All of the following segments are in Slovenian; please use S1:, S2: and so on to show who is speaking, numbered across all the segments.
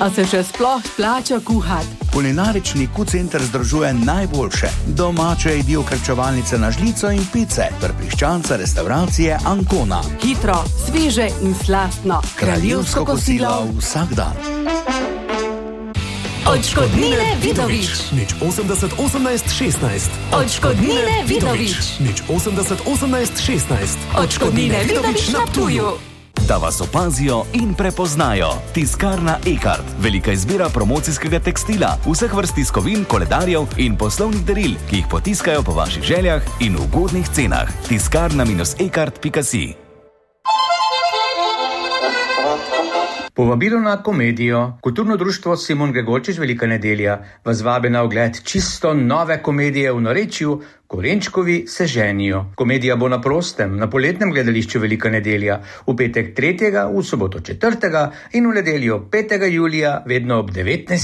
S1: A se še sploh splača kuhati?
S2: Kulinarični Q-center združuje najboljše. Domače jedi okrepčevalnice na žlico in pice ter piščanca restauracije Ancona.
S1: Hitro, sveže in slastno.
S2: Kraljevsko kosilo vsak dan.
S3: Odškodnine Vidovič.
S4: Nič 80 18 16.
S3: Odškodnine Vidovič.
S4: Nič 80 18 16.
S3: Odškodnine Vidovič na Ptuju.
S5: Da vas opazijo in prepoznajo. Tiskarna Ekart. Velika izbira promocijskega tekstila, vseh vrst tiskovin, koledarjev in poslovnih daril, ki jih potiskajo po vaših željah in ugodnih cenah. Tiskarna-ekart.si.
S6: Povabilo na komedijo. Kulturno društvo Simon Gregorčič Velika nedelja vas vabi na ogled čisto nove komedije v narečju Korenčkovi se ženijo. Komedija bo na prostem, na poletnem gledališču Velika nedelja, v petek 3., v soboto 4. in v nedeljo 5. julija, vedno ob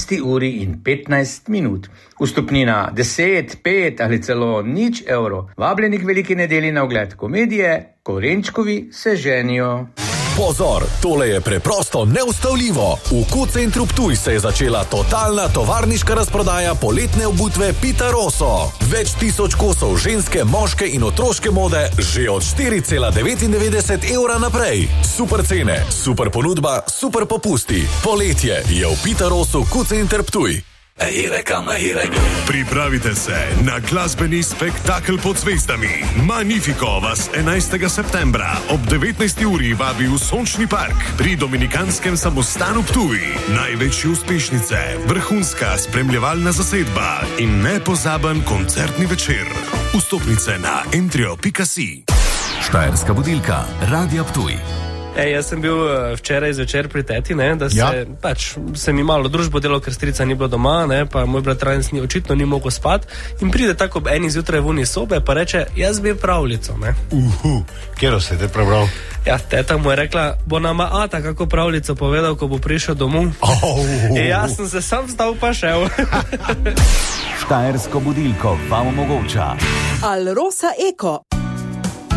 S6: 19:15. Vstopnina 10, 5 ali celo 0 evrov. Vabljeni k Veliki nedelji na ogled komedije Korenčkovi se ženijo.
S4: Pozor, tole je preprosto neustavljivo. V Q-centru Ptuj se je začela totalna tovarniška razprodaja poletne obutve Pita Rosso. Več tisoč kosov ženske, moške in otroške mode že od 4,99 evra naprej. Super cene, super ponudba, super popusti. Poletje je v Pita Rossu Q-center Ptuj.
S7: Pripravite se na glasbeni spektakel pod zvezdami. Magnifico vas 11. septembra ob 19. uri vabi v Sončni park pri Dominikanskem samostanu Ptuj. Največje uspešnice, vrhunska spremljevalna zasedba in nepozaben koncertni večer. Vstopnice na entrio.si.
S5: Štajerska budilka, Radia Ptuj.
S8: Jaz sem bil včeraj zvečer pri teti, da se mi malo družbo delo, ker strica ni bilo doma, pa moj bratranec očitno ni mogel spati in pride tako ob 1 zjutraj vuni sobe, pa reče, jaz bi pravljico,
S9: Kjero se te prebral?
S8: Ja, teta mu je rekla, bo nama ata kako pravljico povedal, ko bo prišel domov. Jaz sem se sam vstal pa šel.
S5: Štajersko budilko vam omogoča
S1: Alrosa Eko.